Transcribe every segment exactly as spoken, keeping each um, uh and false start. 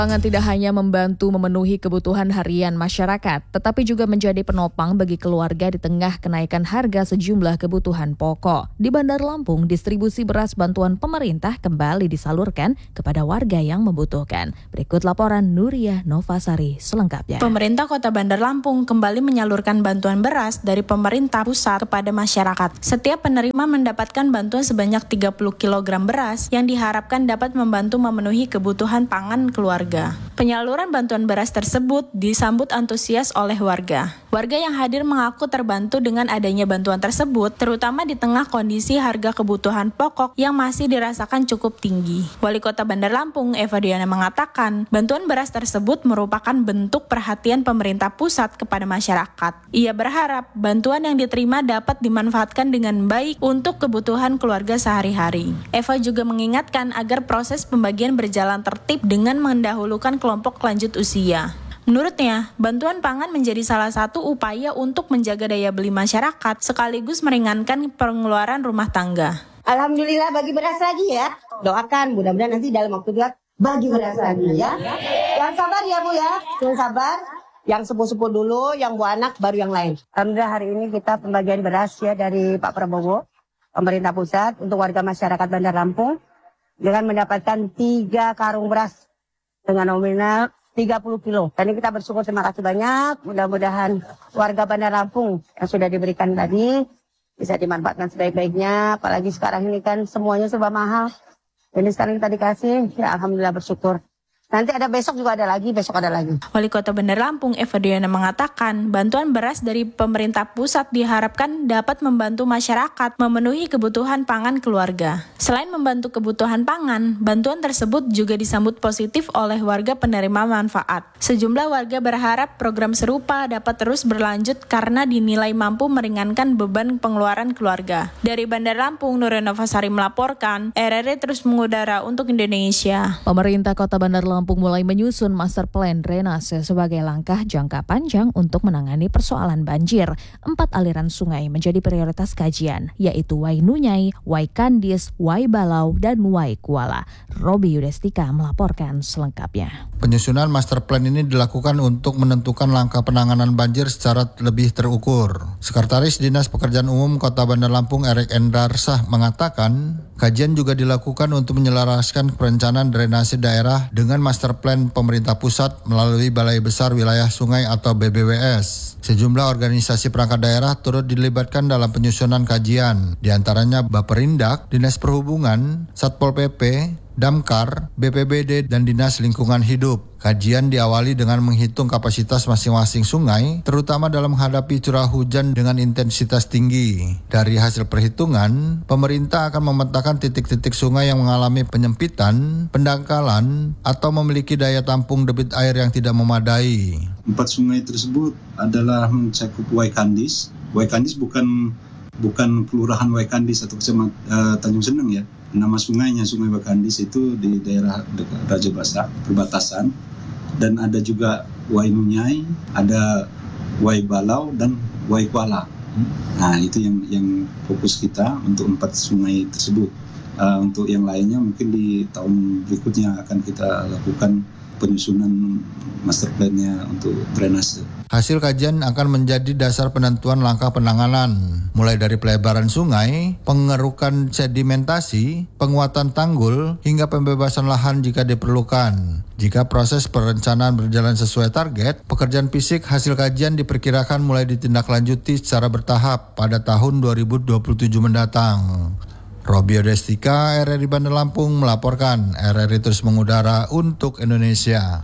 Pangan tidak hanya membantu memenuhi kebutuhan harian masyarakat, tetapi juga menjadi penopang bagi keluarga di tengah kenaikan harga sejumlah kebutuhan pokok. Di Bandar Lampung, distribusi beras bantuan pemerintah kembali disalurkan kepada warga yang membutuhkan. Berikut laporan Nuria Novasari selengkapnya. Pemerintah Kota Bandar Lampung kembali menyalurkan bantuan beras dari pemerintah pusat kepada masyarakat. Setiap penerima mendapatkan bantuan sebanyak tiga puluh kilogram beras yang diharapkan dapat membantu memenuhi kebutuhan pangan keluarga. Penyaluran bantuan beras tersebut disambut antusias oleh warga. Warga yang hadir mengaku terbantu dengan adanya bantuan tersebut, terutama di tengah kondisi harga kebutuhan pokok yang masih dirasakan cukup tinggi. Wali Kota Bandar Lampung, Eva Diana, mengatakan bantuan beras tersebut merupakan bentuk perhatian pemerintah pusat kepada masyarakat. Ia berharap bantuan yang diterima dapat dimanfaatkan dengan baik untuk kebutuhan keluarga sehari-hari. Eva juga mengingatkan agar proses pembagian berjalan tertib dengan mendahulukan kelompok lanjut usia. Menurutnya, bantuan pangan menjadi salah satu upaya untuk menjaga daya beli masyarakat sekaligus meringankan pengeluaran rumah tangga. Alhamdulillah bagi beras lagi ya. Doakan mudah-mudahan nanti dalam waktu dekat bagi beras lagi ya. Yang sabar ya Bu ya, yang sabar. Yang sepuh-sepuh dulu, yang bu anak baru yang lain. Alhamdulillah hari ini kita pembagian beras ya dari Pak Prabowo, pemerintah pusat untuk warga masyarakat Bandar Lampung dengan mendapatkan tiga karung beras dengan nominal tiga puluh kilo. Dan ini kita bersyukur, terima kasih banyak. Mudah-mudahan warga Bandar Lampung yang sudah diberikan tadi bisa dimanfaatkan sebaik-baiknya. Apalagi sekarang ini kan semuanya serba mahal. Ini sekarang kita dikasih, ya alhamdulillah bersyukur. Nanti ada besok juga ada lagi, besok ada lagi. Wali Kota Bandar Lampung, Eva Diana, mengatakan bantuan beras dari pemerintah pusat diharapkan dapat membantu masyarakat memenuhi kebutuhan pangan keluarga. Selain membantu kebutuhan pangan, bantuan tersebut juga disambut positif oleh warga penerima manfaat. Sejumlah warga berharap program serupa dapat terus berlanjut karena dinilai mampu meringankan beban pengeluaran keluarga. Dari Bandar Lampung, Nuria Novasari melaporkan, R R I terus mengudara untuk Indonesia. Pemerintah Kota Bandar Lampung Lampung mulai menyusun master plan drainase sebagai langkah jangka panjang untuk menangani persoalan banjir. Empat aliran sungai menjadi prioritas kajian, yaitu Wai Nunyai, Wai Kandis, Wai Balau, dan Wai Kuala. Robi Yudestika melaporkan selengkapnya. Penyusunan master plan ini dilakukan untuk menentukan langkah penanganan banjir secara lebih terukur. Sekretaris Dinas Pekerjaan Umum Kota Bandar Lampung Erik Endarsah mengatakan, kajian juga dilakukan untuk menyelaraskan perencanaan drainase daerah dengan master plan pemerintah pusat melalui Balai Besar Wilayah Sungai atau B B W S. Sejumlah organisasi perangkat daerah turut dilibatkan dalam penyusunan kajian, di antaranya Baperindak, Dinas Perhubungan, Satpol P P, Damkar, B P B D, dan Dinas Lingkungan Hidup. Kajian diawali dengan menghitung kapasitas masing-masing sungai, terutama dalam menghadapi curah hujan dengan intensitas tinggi. Dari hasil perhitungan, pemerintah akan memetakan titik-titik sungai yang mengalami penyempitan, pendangkalan, atau memiliki daya tampung debit air yang tidak memadai. Empat sungai tersebut adalah mencakup Wai Kandis. Wai Kandis bukan bukan kelurahan Wai Kandis atau kecamatan uh, Tanjung Seneng ya. Nama sungainya Sungai Wai Kandis itu di daerah Raja Basah, perbatasan. Dan ada juga Wai Nunyai, ada Wai Balau, dan Wai Kuala. Nah itu yang yang fokus kita untuk empat sungai tersebut. Uh, untuk yang lainnya mungkin di tahun berikutnya akan kita lakukan penyusunan master plan-nya untuk drainase. Hasil kajian akan menjadi dasar penentuan langkah penanganan, mulai dari pelebaran sungai, pengerukan sedimentasi, penguatan tanggul, hingga pembebasan lahan jika diperlukan. Jika proses perencanaan berjalan sesuai target, pekerjaan fisik hasil kajian diperkirakan mulai ditindaklanjuti secara bertahap pada tahun dua ribu dua puluh tujuh mendatang. Robi Yudestika, R R I Bandar Lampung melaporkan. R R I terus mengudara untuk Indonesia.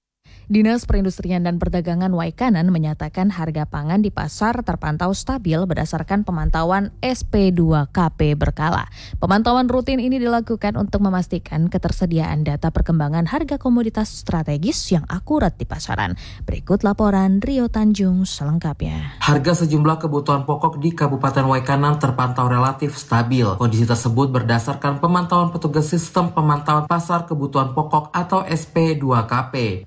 Dinas Perindustrian dan Perdagangan Waikanan menyatakan harga pangan di pasar terpantau stabil berdasarkan pemantauan S P dua K P berkala. Pemantauan rutin ini dilakukan untuk memastikan ketersediaan data perkembangan harga komoditas strategis yang akurat di pasaran. Berikut laporan Rio Tanjung selengkapnya. Harga sejumlah kebutuhan pokok di Kabupaten Waikanan terpantau relatif stabil. Kondisi tersebut berdasarkan pemantauan petugas sistem pemantauan pasar kebutuhan pokok atau S P dua K P. Dinas Perindustrian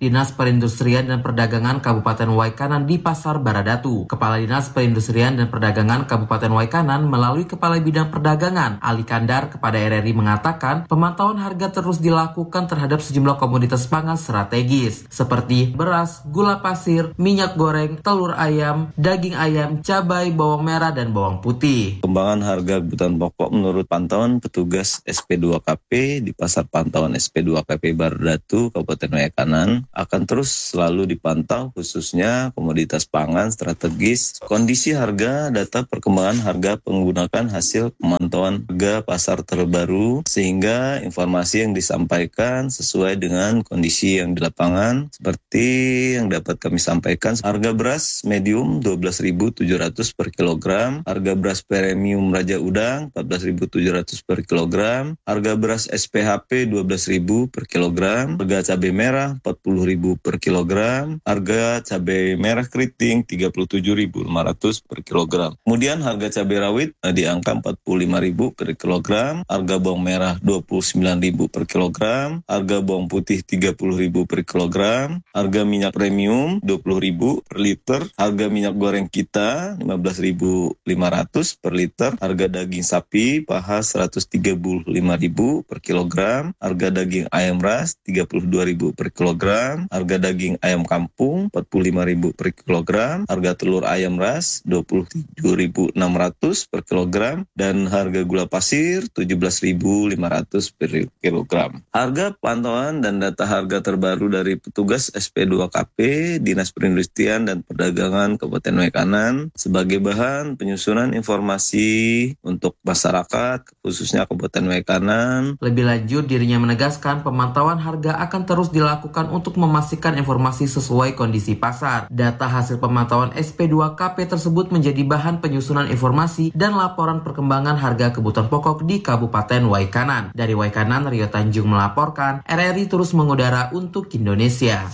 Perindustrian dan Perdagangan Kabupaten Waikanan di Pasar Baradatu. Kepala Dinas Perindustrian dan Perdagangan Kabupaten Waikanan melalui Kepala Bidang Perdagangan Ali Kandar kepada R R I mengatakan pemantauan harga terus dilakukan terhadap sejumlah komoditas pangan strategis seperti beras, gula pasir, minyak goreng, telur ayam, daging ayam, cabai, bawang merah, dan bawang putih. Pengembangan harga kebutuhan pokok menurut pantauan petugas S P dua K P di Pasar Pantauan S P dua K P Baradatu, Kabupaten Waikanan akan terus selalu dipantau khususnya komoditas pangan strategis. Kondisi harga, data perkembangan harga menggunakan hasil pemantauan harga pasar terbaru sehingga informasi yang disampaikan sesuai dengan kondisi yang di lapangan. Seperti yang dapat kami sampaikan, harga beras medium dua belas ribu tujuh ratus per kilogram, harga beras premium Raja Udang empat belas ribu tujuh ratus per kilogram, harga beras S P H P dua belas ribu per kilogram, harga cabai merah empat puluh ribu per kilogram, harga cabai merah keriting tiga puluh tujuh ribu lima ratus per kilogram. Kemudian harga cabai rawit di angka empat puluh lima ribu per kilogram, harga bawang merah dua puluh sembilan ribu per kilogram, harga bawang putih tiga puluh ribu per kilogram, harga minyak premium dua puluh ribu per liter, harga minyak goreng kita lima belas ribu lima ratus per liter, harga daging sapi paha seratus tiga puluh lima ribu per kilogram, harga daging ayam ras tiga puluh dua ribu per kilogram, harga daging ayam kampung empat puluh lima ribu per kilogram, harga telur ayam ras dua puluh tujuh ribu enam ratus per kilogram, dan harga gula pasir tujuh belas ribu lima ratus per kilogram. Harga pantauan dan data harga terbaru dari petugas S P dua K P Dinas Perindustrian dan Perdagangan Kabupaten Waikanan sebagai bahan penyusunan informasi untuk masyarakat khususnya Kabupaten Waikanan. Lebih lanjut, dirinya menegaskan pemantauan harga akan terus dilakukan untuk memastikan informasi sesuai kondisi pasar. Data hasil pemantauan S P dua K P tersebut menjadi bahan penyusunan informasi dan laporan perkembangan harga kebutuhan pokok di Kabupaten Waikanan. Dari Waikanan, Rio Tanjung melaporkan, R R I terus mengudara untuk Indonesia.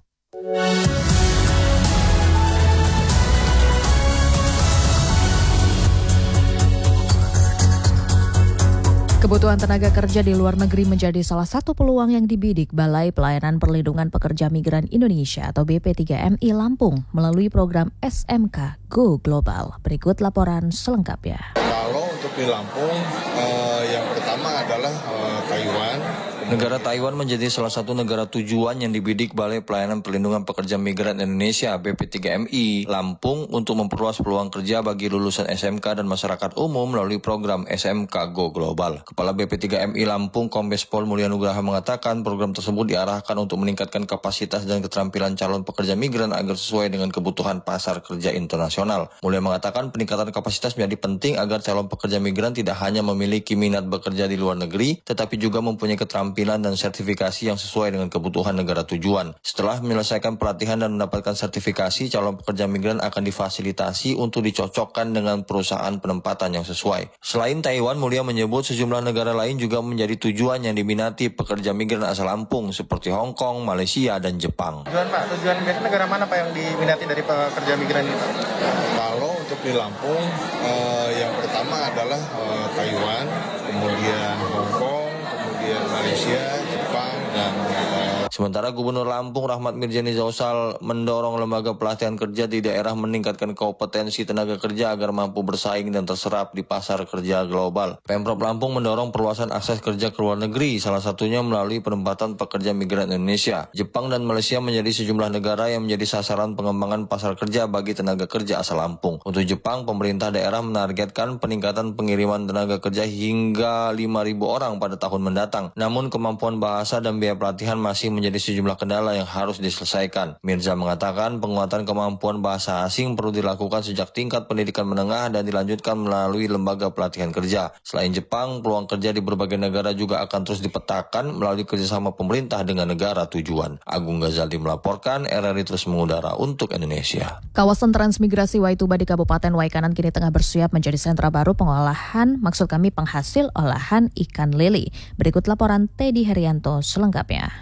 Kebutuhan tenaga kerja di luar negeri menjadi salah satu peluang yang dibidik Balai Pelayanan Perlindungan Pekerja Migran Indonesia atau B P tiga M I Lampung melalui program S M K Go Global. Berikut laporan selengkapnya. Kalau untuk di Lampung, eh, yang pertama adalah eh, Taiwan. Negara Taiwan menjadi salah satu negara tujuan yang dibidik Balai Pelayanan Perlindungan Pekerja Migran Indonesia B P tiga M I Lampung untuk memperluas peluang kerja bagi lulusan S M K dan masyarakat umum melalui program S M K Go Global. Kepala B P tiga M I Lampung Kombes Pol Mulya Nugraha mengatakan program tersebut diarahkan untuk meningkatkan kapasitas dan keterampilan calon pekerja migran agar sesuai dengan kebutuhan pasar kerja internasional. Mulya mengatakan peningkatan kapasitas menjadi penting agar calon pekerja migran tidak hanya memiliki minat bekerja di luar negeri, tetapi juga mempunyai keterampilan dan sertifikasi yang sesuai dengan kebutuhan negara tujuan. Setelah menyelesaikan pelatihan dan mendapatkan sertifikasi, calon pekerja migran akan difasilitasi untuk dicocokkan dengan perusahaan penempatan yang sesuai. Selain Taiwan, Mulya menyebut sejumlah negara lain juga menjadi tujuan yang diminati pekerja migran asal Lampung seperti Hong Kong, Malaysia, dan Jepang. Tujuan Pak, tujuan negara mana Pak yang diminati dari pekerja migran itu? Kalau untuk di Lampung, eh, yang pertama adalah eh, Taiwan, kemudian Hong Kong, kemudian Malaysia, Jepang, dan uh, Sementara Gubernur Lampung Rahmat Mirjani Zausal mendorong lembaga pelatihan kerja di daerah meningkatkan kompetensi tenaga kerja agar mampu bersaing dan terserap di pasar kerja global. Pemprov Lampung mendorong perluasan akses kerja ke luar negeri, salah satunya melalui penempatan pekerja migran Indonesia. Jepang dan Malaysia menjadi sejumlah negara yang menjadi sasaran pengembangan pasar kerja bagi tenaga kerja asal Lampung. Untuk Jepang, pemerintah daerah menargetkan peningkatan pengiriman tenaga kerja hingga lima ribu orang pada tahun mendatang. Namun kemampuan bahasa dan biaya pelatihan masih menjadi sejumlah kendala yang harus diselesaikan. Mirza mengatakan penguatan kemampuan bahasa asing perlu dilakukan sejak tingkat pendidikan menengah dan dilanjutkan melalui lembaga pelatihan kerja. Selain Jepang, peluang kerja di berbagai negara juga akan terus dipetakan melalui kerjasama pemerintah dengan negara tujuan. Agung Ghazali melaporkan, R R I terus mengudara untuk Indonesia. Kawasan transmigrasi Waituba di Kabupaten Waikanan kini tengah bersiap menjadi sentra baru pengolahan, maksud kami penghasil olahan ikan lele. Berikut laporan Teddy Herianto selengkapnya. Kawasan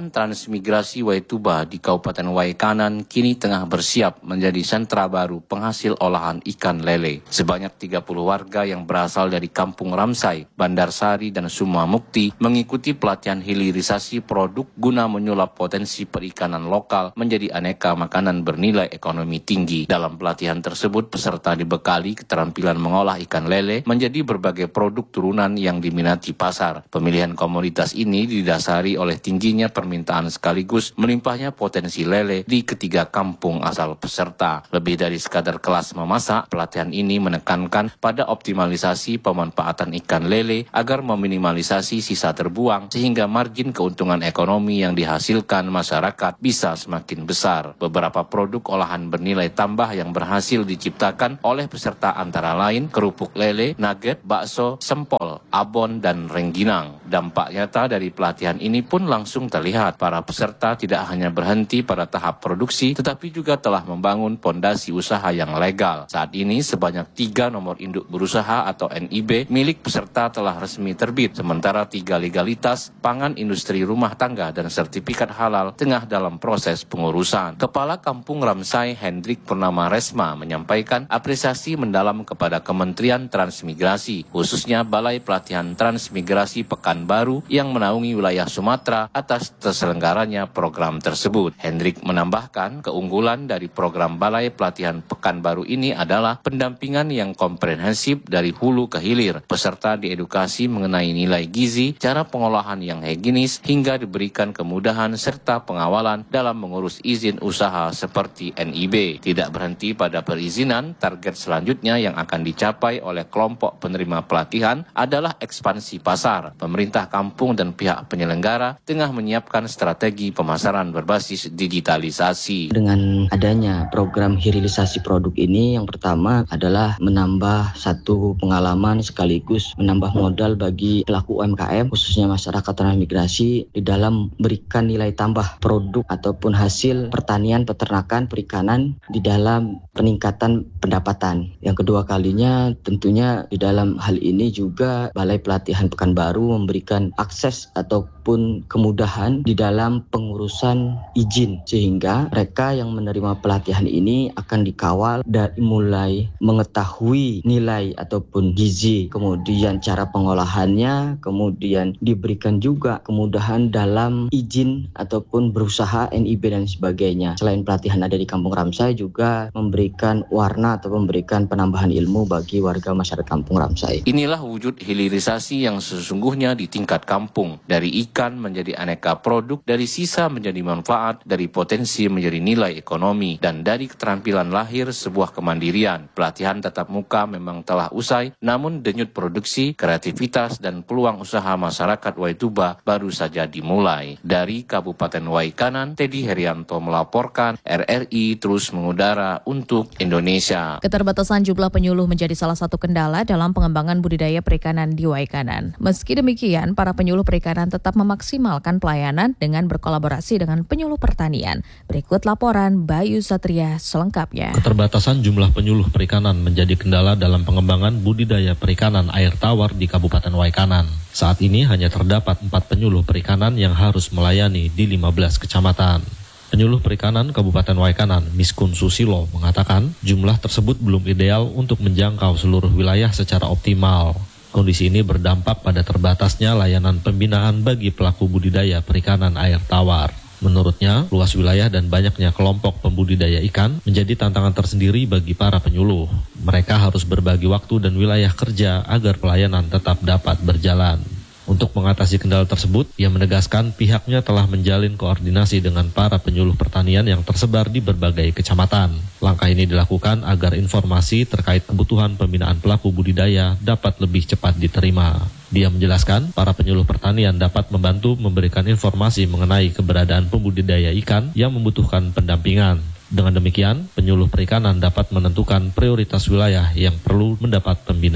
Pelatihan transmigrasi Waituba di Kabupaten Waikanan kini tengah bersiap menjadi sentra baru penghasil olahan ikan lele. Sebanyak tiga puluh warga yang berasal dari Kampung Ramsai, Bandar Sari, dan Suma Mukti mengikuti pelatihan hilirisasi produk guna menyulap potensi perikanan lokal menjadi aneka makanan bernilai ekonomi tinggi. Dalam pelatihan tersebut, peserta dibekali keterampilan mengolah ikan lele menjadi berbagai produk turunan yang diminati pasar. Pemilihan komoditas ini didasari oleh tingginya permintaan sekaligus melimpahnya potensi lele di ketiga kampung asal peserta. Lebih dari sekadar kelas memasak, pelatihan ini menekankan pada optimalisasi pemanfaatan ikan lele agar meminimalisasi sisa terbuang sehingga margin keuntungan ekonomi yang dihasilkan masyarakat bisa semakin besar. Beberapa produk olahan bernilai tambah yang berhasil diciptakan oleh peserta antara lain kerupuk lele, nugget, bakso, sempol, abon, dan rengginang. Dampak nyata dari pelatihan ini pun langsung terlihat. Para peserta tidak hanya berhenti pada tahap produksi, tetapi juga telah membangun pondasi usaha yang legal. Saat ini sebanyak tiga nomor induk berusaha atau N I B milik peserta telah resmi terbit, sementara tiga legalitas, pangan, industri rumah tangga, dan sertifikat halal tengah dalam proses pengurusan. Kepala Kampung Ramsai Hendrik Purnama Resma menyampaikan apresiasi mendalam kepada Kementerian Transmigrasi, khususnya Balai Pelatihan Transmigrasi Pekanbaru yang menaungi wilayah Sumatera atas terselenggaranya program tersebut. Hendrik menambahkan keunggulan dari program Balai Pelatihan Pekanbaru ini adalah pendampingan yang komprehensif dari hulu ke hilir. Peserta diedukasi mengenai nilai gizi, cara pengolahan yang higienis, hingga diberikan kemudahan serta pengawalan dalam mengurus izin usaha seperti N I B. Tidak berhenti pada perizinan, target selanjutnya yang akan dicapai oleh kelompok penerima pelatihan adalah ekspansi pasar. Pemerintah kampung dan pihak penyelenggara tengah menyiapkan strategi pemasaran berbasis digitalisasi. Dengan adanya program hilirisasi produk ini, yang pertama adalah menambah satu pengalaman sekaligus menambah modal bagi pelaku U M K M, khususnya masyarakat transmigrasi, di dalam berikan nilai tambah produk ataupun hasil pertanian, peternakan, perikanan di dalam peningkatan pendapatan. Yang kedua kalinya tentunya di dalam hal ini juga Balai Pelatihan Pekanbaru memberikan akses ataupun kemudahan di dalam pengurusan izin, sehingga mereka yang menerima pelatihan ini akan dikawal dari mulai mengetahui nilai ataupun gizi, kemudian cara pengolahannya, kemudian diberikan juga kemudahan dalam izin ataupun berusaha N I B dan sebagainya. Selain pelatihan ada di Kampung Ramsai, juga memberikan warna atau memberikan penambahan ilmu bagi warga masyarakat Kampung Ramsai. Inilah wujud hilirisasi yang sesungguhnya di tingkat kampung. Dari ikan menjadi aneka produk, dari sisa menjadi manfaat, dari potensi menjadi nilai ekonomi, dan dari keterampilan lahir sebuah kemandirian. Pelatihan tatap muka memang telah usai, namun denyut produksi, kreativitas, dan peluang usaha masyarakat Waituba baru saja dimulai. Dari Kabupaten Waikanan, Teddy Herianto melaporkan, R R I terus mengudara untuk Indonesia. Keterbatasan jumlah penyuluh menjadi salah satu kendala dalam pengembangan budidaya perikanan di Waikanan. Meski demikian, para penyuluh perikanan tetap memaksimalkan pelayanan dengan berkolaborasi dengan penyuluh pertanian. Berikut laporan Bayu Satria selengkapnya. Keterbatasan jumlah penyuluh perikanan menjadi kendala dalam pengembangan budidaya perikanan air tawar di Kabupaten Waikanan. Saat ini hanya terdapat empat penyuluh perikanan yang harus melayani di lima belas kecamatan. Penyuluh Perikanan Kabupaten Waikanan, Miskun Susilo, mengatakan jumlah tersebut belum ideal untuk menjangkau seluruh wilayah secara optimal. Kondisi ini berdampak pada terbatasnya layanan pembinaan bagi pelaku budidaya perikanan air tawar. Menurutnya, luas wilayah dan banyaknya kelompok pembudidaya ikan menjadi tantangan tersendiri bagi para penyuluh. Mereka harus berbagi waktu dan wilayah kerja agar pelayanan tetap dapat berjalan. Untuk mengatasi kendala tersebut, ia menegaskan pihaknya telah menjalin koordinasi dengan para penyuluh pertanian yang tersebar di berbagai kecamatan. Langkah ini dilakukan agar informasi terkait kebutuhan pembinaan pelaku budidaya dapat lebih cepat diterima. Dia menjelaskan, para penyuluh pertanian dapat membantu memberikan informasi mengenai keberadaan pembudidaya ikan yang membutuhkan pendampingan. Dengan demikian, penyuluh perikanan dapat menentukan prioritas wilayah yang perlu mendapat pembinaan.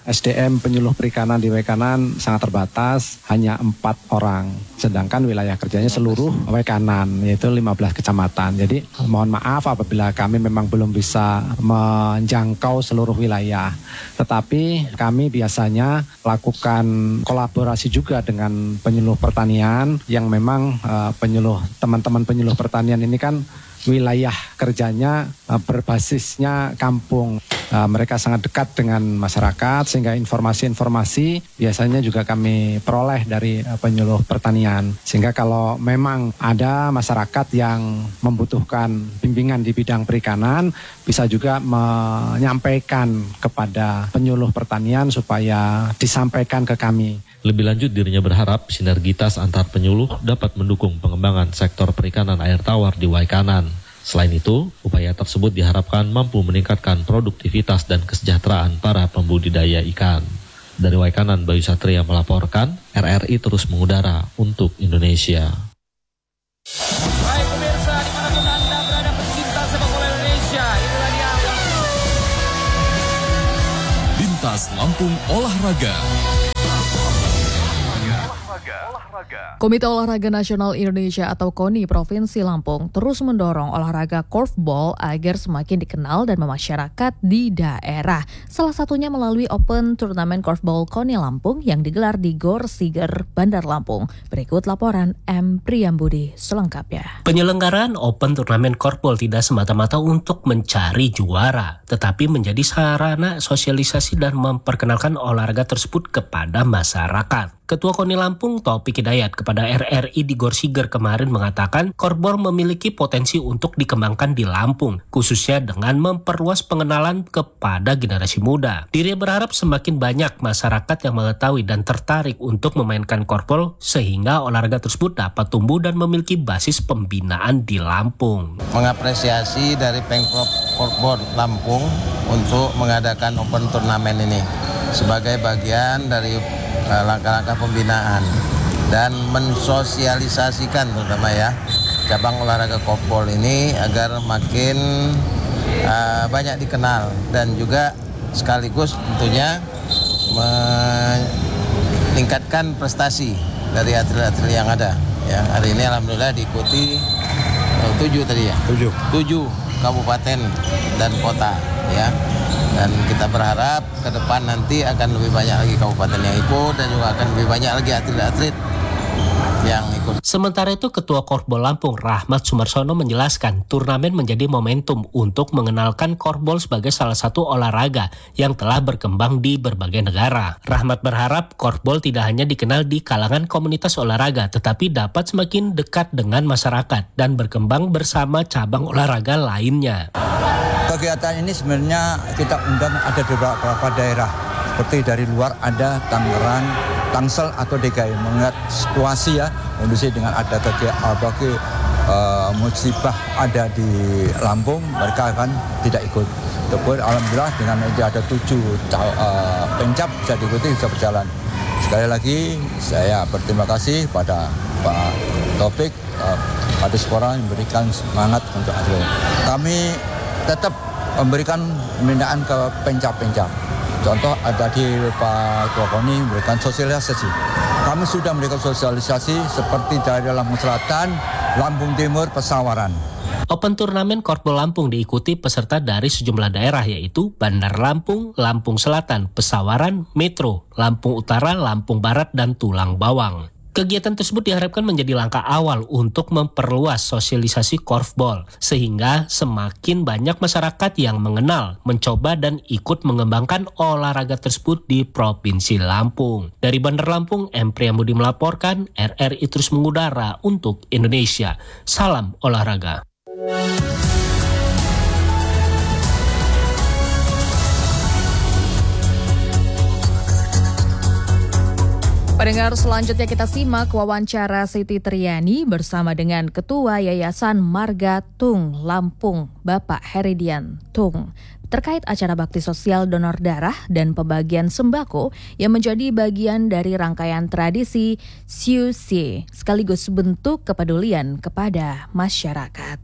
S D M penyuluh perikanan di Waikanan sangat terbatas, hanya empat orang. Sedangkan wilayah kerjanya seluruh Waikanan, yaitu lima belas kecamatan. Jadi mohon maaf apabila kami memang belum bisa menjangkau seluruh wilayah. Tetapi kami biasanya lakukan kolaborasi juga dengan penyuluh pertanian yang memang uh, penyuluh teman-teman penyuluh pertanian ini kan wilayah kerjanya uh, berbasisnya kampung. Uh, mereka sangat dekat dengan masyarakat sehingga informasi-informasi biasanya juga kami peroleh dari uh, penyuluh pertanian. Sehingga kalau memang ada masyarakat yang membutuhkan bimbingan di bidang perikanan, bisa juga menyampaikan kepada penyuluh pertanian supaya disampaikan ke kami. Lebih lanjut, dirinya berharap sinergitas antar penyuluh dapat mendukung pengembangan sektor perikanan air tawar di Waikanan. Selain itu, upaya tersebut diharapkan mampu meningkatkan produktivitas dan kesejahteraan para pembudidaya ikan. Dari Waikanan, Bayu Satria melaporkan, R R I terus mengudara untuk Indonesia. Baik pemirsa, dimanapun Anda berada pecinta sepak bola Indonesia, inilah dia. Lintas Lampung Olahraga. Komite Olahraga Nasional Indonesia atau KONI Provinsi Lampung terus mendorong olahraga korfball agar semakin dikenal dan memasyarakat di daerah. Salah satunya melalui Open Turnamen Korfball KONI Lampung yang digelar di Gor Siger, Bandar Lampung. Berikut laporan M. Priyambudi selengkapnya. Penyelenggaraan Open Turnamen Korfball tidak semata-mata untuk mencari juara, tetapi menjadi sarana sosialisasi dan memperkenalkan olahraga tersebut kepada masyarakat. Ketua KONI Lampung Taufik Hidayat kepada R R I di Gor Siger kemarin mengatakan korfball memiliki potensi untuk dikembangkan di Lampung, khususnya dengan memperluas pengenalan kepada generasi muda. Dirinya berharap semakin banyak masyarakat yang mengetahui dan tertarik untuk memainkan korfball sehingga olahraga tersebut dapat tumbuh dan memiliki basis pembinaan di Lampung. Mengapresiasi dari Pemprov Korfball Lampung untuk mengadakan Open Turnamen ini sebagai bagian dari langkah-langkah pembinaan dan mensosialisasikan terutama ya cabang olahraga korfball ini agar makin uh, banyak dikenal dan juga sekaligus tentunya meningkatkan prestasi dari atlet-atlet yang ada. Ya, hari ini alhamdulillah diikuti oh, tujuh tadi ya tujuh tujuh kabupaten dan kota ya. Dan kita berharap ke depan nanti akan lebih banyak lagi kabupaten yang ikut dan juga akan lebih banyak lagi atlet-atlet yang ikut. Sementara itu, Ketua Korfball Lampung Rahmat Sumarsono menjelaskan turnamen menjadi momentum untuk mengenalkan korfball sebagai salah satu olahraga yang telah berkembang di berbagai negara. Rahmat berharap korfball tidak hanya dikenal di kalangan komunitas olahraga, tetapi dapat semakin dekat dengan masyarakat dan berkembang bersama cabang olahraga lainnya. Kegiatan ini sebenarnya kita undang ada di beberapa daerah, seperti dari luar ada Tangerang, Tangsel atau D K I. Mengingat situasi ya, kondisi dengan ada kegiatan bagi uh, musibah ada di Lampung, mereka akan tidak ikut. Tapi alhamdulillah dengan ada tujuh uh, pencap bisa diikuti, bisa berjalan. Sekali lagi saya berterima kasih pada Pak Taufik, uh, pada Spora yang memberikan semangat untuk atlet. Kami tetap memberikan pembinaan ke pencap-pencap. Contoh ada di Pak Ketua KONI memberikan sosialisasi. Kami sudah memberikan sosialisasi seperti dari Lampung Selatan, Lampung Timur, Pesawaran. Open Turnamen Korfball Lampung diikuti peserta dari sejumlah daerah yaitu Bandar Lampung, Lampung Selatan, Pesawaran, Metro, Lampung Utara, Lampung Barat, dan Tulang Bawang. Kegiatan tersebut diharapkan menjadi langkah awal untuk memperluas sosialisasi korfball, sehingga semakin banyak masyarakat yang mengenal, mencoba dan ikut mengembangkan olahraga tersebut di Provinsi Lampung. Dari Bandar Lampung, M. Priyambudi melaporkan, R R I terus mengudara untuk Indonesia. Salam olahraga. Pendengar, selanjutnya kita simak wawancara Siti Triani bersama dengan Ketua Yayasan Marga Tung Lampung, Bapak Heridian Tung, terkait acara bakti sosial donor darah dan pembagian sembako yang menjadi bagian dari rangkaian tradisi Siu Sie, sekaligus bentuk kepedulian kepada masyarakat.